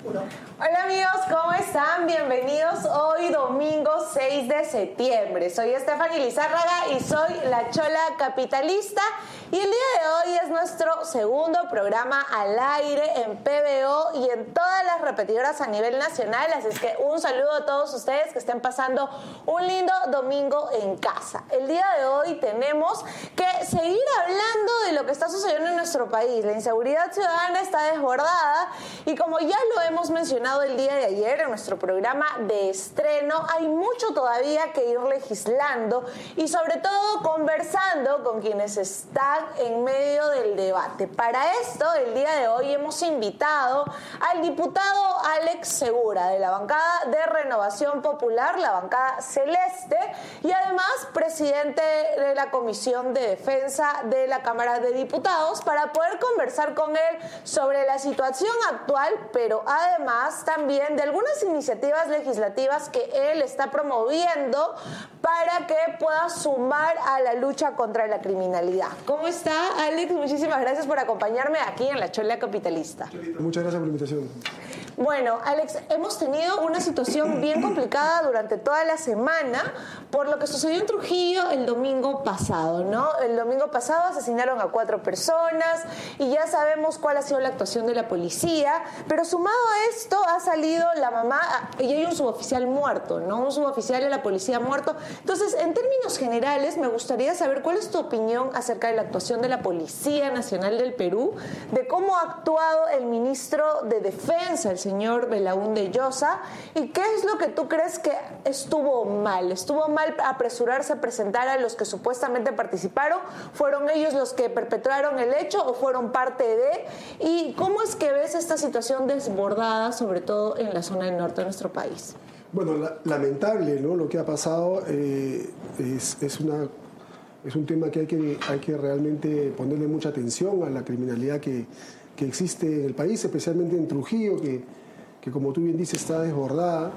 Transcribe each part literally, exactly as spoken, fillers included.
Uno. Hola amigos, ¿cómo están? Bienvenidos hoy domingo seis de septiembre. Soy Stephanie Lizárraga y soy la Chola Capitalista. Y el día de hoy es nuestro segundo programa al aire en P B O y en todas las repetidoras a nivel nacional. Así es que un saludo a todos ustedes que estén pasando un lindo domingo en casa. El día de hoy tenemos que seguir hablando de lo que está sucediendo en nuestro país. La inseguridad ciudadana está desbordada y como ya lo hemos mencionado el día de ayer en nuestro programa de estreno, hay mucho todavía que ir legislando y sobre todo conversando con quienes están en medio del debate. Para esto, el día de hoy hemos invitado al diputado Alex Segura de la bancada de Renovación Popular, la bancada celeste, y además presidente de la Comisión de Defensa de la Cámara de Diputados, para poder conversar con él sobre la situación actual, pero además también de algunas iniciativas legislativas que él está promoviendo para que pueda sumar a la lucha contra la criminalidad. ¿Cómo está, Alex? Muchísimas gracias por acompañarme aquí en La Chola Capitalista. Muchas gracias por la invitación. Bueno, Alex, hemos tenido una situación bien complicada durante toda la semana por lo que sucedió en Trujillo el domingo pasado, ¿no? El domingo pasado asesinaron a cuatro personas y ya sabemos cuál ha sido la actuación de la policía, pero sumado a esto ha salido la mamá y hay un suboficial muerto, ¿no? Un suboficial de la policía muerto. Entonces, en términos generales, me gustaría saber cuál es tu opinión acerca de la actuación de la Policía Nacional del Perú, de cómo ha actuado el ministro de Defensa, el señor Belaúnde Llosa, y qué es lo que tú crees que estuvo mal. ¿Estuvo mal apresurarse a presentar a los que supuestamente participaron? ¿Fueron ellos los que perpetraron el hecho o fueron parte de? ¿Y cómo es que ves esta situación desbordada, sobre todo en la zona del norte de nuestro país? Bueno, la, lamentable, ¿no? Lo que ha pasado eh, es, es, una, es un tema que hay, que hay que realmente ponerle mucha atención a la criminalidad que, que existe en el país, especialmente en Trujillo, que, que como tú bien dices está desbordada.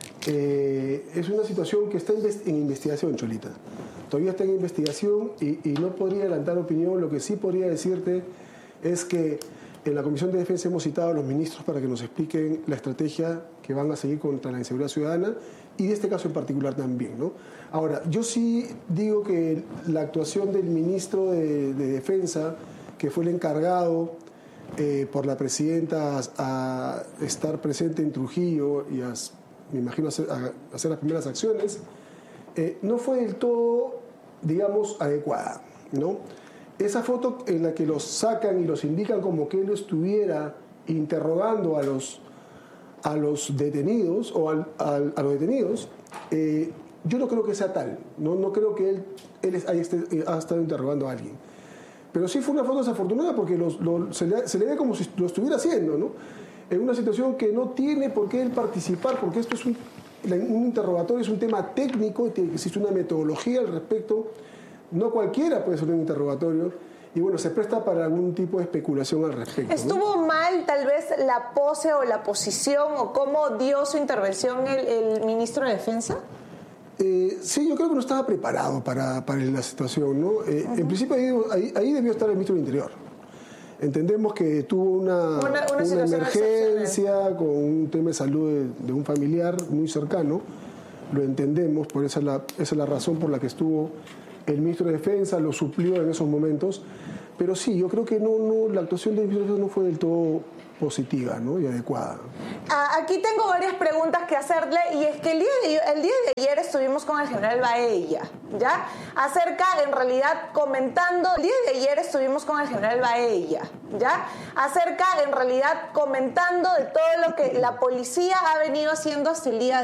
Eh, es una situación que está en investigación, Cholita. Todavía está en investigación y, y no podría adelantar opinión. Lo que sí podría decirte es que en la Comisión de Defensa hemos citado a los ministros para que nos expliquen la estrategia que van a seguir contra la inseguridad ciudadana y de este caso en particular también, ¿no? Ahora, yo sí digo que la actuación del ministro de, de Defensa, que fue el encargado eh, por la presidenta a, a estar presente en Trujillo y a, me imagino hacer, a, hacer las primeras acciones, eh, no fue del todo, digamos, adecuada, ¿no? Esa foto en la que los sacan y los indican como que él estuviera interrogando a los, a los detenidos o al, al, a los detenidos, eh, yo no creo que sea tal. No, no creo que él, él haya, este, haya estado interrogando a alguien. Pero sí fue una foto desafortunada porque los, los, se, le, se le ve como si lo estuviera haciendo, ¿no? En una situación que no tiene por qué él participar, porque esto es un, un interrogatorio, es un tema técnico, tiene que existir una metodología al respecto. No cualquiera puede ser un interrogatorio y bueno, se presta para algún tipo de especulación al respecto. ¿Estuvo ¿no? mal tal vez la pose o la posición o cómo dio su intervención el, el ministro de Defensa? Eh, sí, yo creo que no estaba preparado para, para la situación, ¿no? Eh, uh-huh. En principio ahí, ahí, ahí debió estar el ministro del Interior. Entendemos que tuvo una, una, una, una emergencia con un tema de salud de, de un familiar muy cercano, lo entendemos, por esa es la, esa es la razón por la que estuvo el ministro de Defensa, lo suplió en esos momentos, pero sí, yo creo que no, no, la actuación del ministro de Defensa no fue del todo positiva, ¿no? Y adecuada. Aquí tengo varias preguntas que hacerle y es que el día de, el día de ayer estuvimos con el general Baella, ¿ya? Acerca, en realidad, comentando, el día de ayer estuvimos con el general Baella, ¿ya? Acerca, en realidad, comentando de todo lo que la policía ha venido haciendo hasta el día de